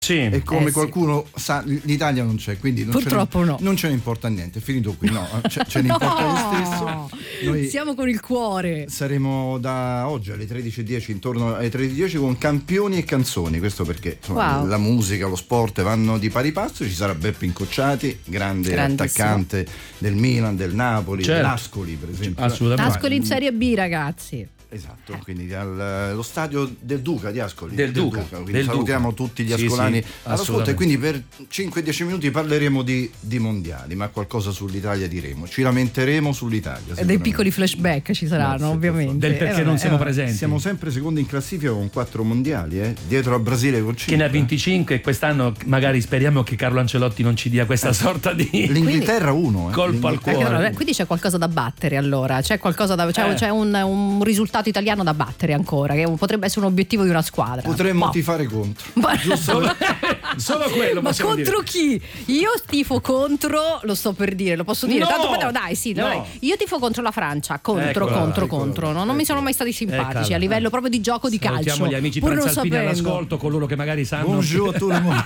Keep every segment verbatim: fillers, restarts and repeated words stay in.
Sì. E come Eh, qualcuno sa, l'Italia non c'è, quindi non Purtroppo ce ne, no. non ce ne importa niente, è finito qui. No, ce, ce ne importa lo stesso. Noi Siamo con il cuore. saremo da oggi alle tredici e dieci, intorno alle tredici e dieci, con campioni e canzoni. Questo perché insomma, Wow. la musica, lo sport vanno di pari passo. Ci sarà Beppe Incocciati, grande Grandissimo. attaccante del Milan, del Napoli, Certo. dell'Ascoli per esempio. Assolutamente. Ascoli in Serie B, ragazzi. Esatto, quindi al, lo stadio del Duca di Ascoli. Del Duca, quindi del salutiamo Duca. tutti gli Sì, ascolani sì, all'ascolto, e assolutamente. quindi per cinque dieci minuti parleremo di, di mondiali, ma qualcosa sull'Italia diremo. Ci lamenteremo sull'Italia. E dei sicuramente. piccoli flashback ci saranno, Grazie, ovviamente. Del perché Eh, non vabbè. siamo Eh, presenti. Siamo sempre secondi in classifica con quattro mondiali, eh? Dietro a Brasile con Che cinque. ne ha venticinque e quest'anno magari speriamo che Carlo Ancelotti non ci dia questa sorta di L'Inghilterra uno, eh? colpo al L'Inghilterra- cuore. Allora, quindi c'è qualcosa da battere, allora c'è qualcosa da c'è, Eh. c'è un, un risultato italiano da battere ancora, che potrebbe essere un obiettivo di una squadra. Potremmo Ma- tifare contro. Ma- Giusto? Solo quello Ma possiamo contro dire. chi? Io tifo contro, lo sto per dire, lo posso dire. No! Tanto poi, dai, sì, No! dai. Io tifo contro la Francia, contro, Eccola, contro, eccola, contro. No, non eccola. mi sono mai stati simpatici Eccola. a livello proprio di gioco di calcio. Salutiamo gli amici pur non transalpini sapendo. all'ascolto, coloro che magari sanno. Bonjour a tout le monde.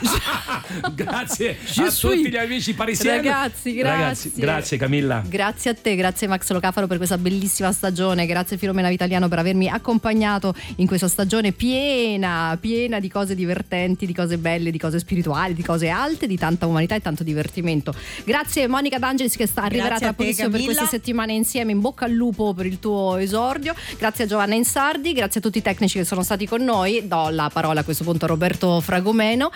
Grazie Je a suis. tutti gli amici parisieni. Ragazzi, grazie. Ragazzi, grazie Camilla. Grazie a te, grazie Max Locafaro per questa bellissima stagione, grazie Filomena Vitaliano per avermi accompagnato in questa stagione piena, piena di cose divertenti, di cose belle, di cose spirituali, di cose alte, di tanta umanità e tanto divertimento. Grazie Monica D'Angelis che sta arriverà Grazie tra a te, pochissimo per Camilla. queste settimane insieme. In bocca al lupo per il tuo esordio. Grazie a Giovanna Insardi, grazie a tutti i tecnici che sono stati con noi. Do la parola a questo punto a Roberto Fragomeno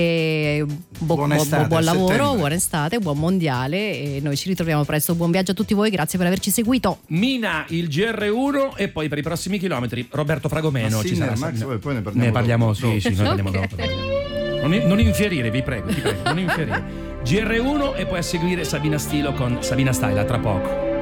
e bo- Buona bo- estate, buon a lavoro, settembre. buona estate, buon mondiale e noi ci ritroviamo presto. Buon viaggio a tutti voi, grazie per averci seguito. Mina il G R uno e poi per i prossimi chilometri Roberto Fragomeno. Ma sì, ci sarà Max, no, poi- poi ne parliamo ne parliamo dopo. sì, sì, ne parliamo Ok. dopo. Non, non infierire, vi prego, vi prego, non infierire. G R uno e poi a seguire Sabina Stilo con Sabina Style, a tra poco.